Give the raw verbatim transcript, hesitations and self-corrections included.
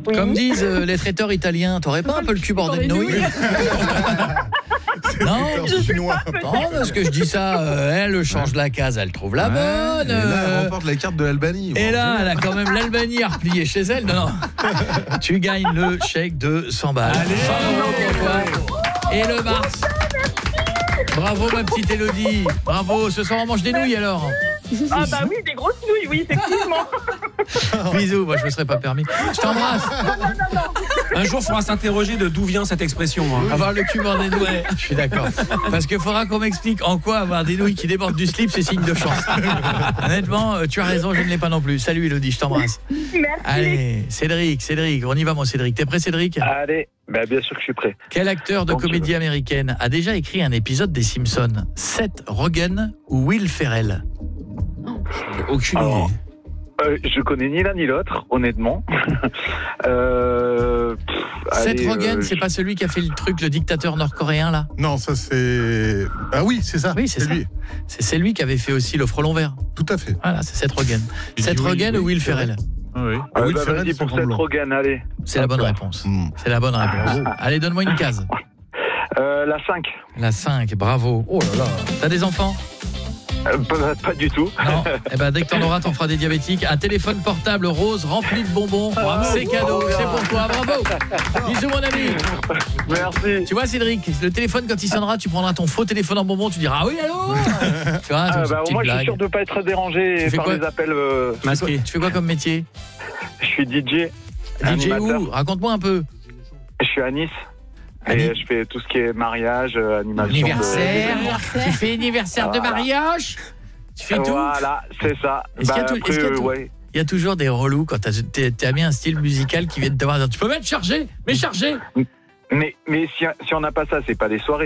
Oui. Comme disent euh, les traiteurs italiens, t'aurais pas un peu le cul bordé de nouilles? Non, C'est chinois. non, parce que je dis ça, euh, elle change la case, elle trouve la Ouais, bonne. et là, elle euh, remporte la carte de l'Albanie. Et Bon, là, elle a quand même l'Albanie à replier chez elle. Non, non. Tu gagnes le chèque de cent balles. Allez, cent euros pour toi. Et le Mars. Bravo, ma petite Élodie. Bravo. Ce soir, on mange des nouilles alors. Ah bah oui, des grosses nouilles, oui, effectivement. Bisous. Moi, je me serais pas permis. Je t'embrasse. Un jour, il faudra s'interroger de d'où vient cette expression. Hein. Avoir le cul bordé de nouilles. Je suis d'accord. Parce qu'il faudra qu'on m'explique en quoi avoir des nouilles qui débordent du slip, c'est signe de chance. Honnêtement, euh, tu as raison, je ne l'ai pas non plus. Salut Élodie, je t'embrasse. Merci. Allez, Cédric, Cédric, on y va mon Cédric. T'es prêt Cédric? Allez, bah bien sûr que je suis prêt. Quel acteur de Quand tu comédie veux. américaine a déjà écrit un épisode des Simpsons? Seth Rogen ou Will Ferrell? Aucune Alors, idée. Euh, je connais ni l'un ni l'autre, honnêtement. euh, pff, Seth allez, Rogen, euh, c'est pas celui qui a fait le truc, le dictateur nord-coréen là? Non, ça c'est. Ah oui, c'est ça. Oui, c'est ça. lui. C'est c'est lui qui avait fait aussi le frelon vert. Tout à fait. Voilà, c'est Seth Rogen. Il Seth dit oui, Rogen oui, ou Will c'est Ferrell? Ah oui. euh, Will bah, Ferrell, vas-y c'est pour grand Seth blanc. Rogen, allez. C'est la bonne Hop là. réponse. Mm. C'est la bonne réponse. Bravo. Allez, donne-moi une case. Euh, la cinq. La cinq, bravo. Oh là là. T'as des enfants? Euh, pas, pas du tout. Non. Eh ben dès que t'en auras, t'en feras des diabétiques. Un téléphone portable rose rempli de bonbons. C'est cadeau, c'est pour toi. Bravo. Bisous mon ami. Merci. Tu vois Cédric, le téléphone quand il sonnera, tu prendras ton faux téléphone en bonbon, tu diras ah oui allô. Tu vois, Ah, ton- bah, petite moi, je suis blague. sûr de ne pas être dérangé Tu fais par quoi les appels. euh, Tu fais quoi- Tu fais quoi comme métier? Je suis D J. D J animateur. où? Raconte-moi un peu. Je suis à Nice. À Et Nice. je fais tout ce qui est mariage, euh, animation. de- Anniversaire. Tu fais anniversaire de Voilà. mariage. Tu fais tout. Voilà, c'est ça. Est-ce qu'il y a Bah, tout- après, est-ce qu'il y a euh, tout- ouais. Il y a toujours des relous quand t'as t'es- t'as mis un style musical qui vient de te voir. Tu peux mettre chargé, mais chargé. Mais, mais si, si on n'a pas ça, c'est pas des soirées.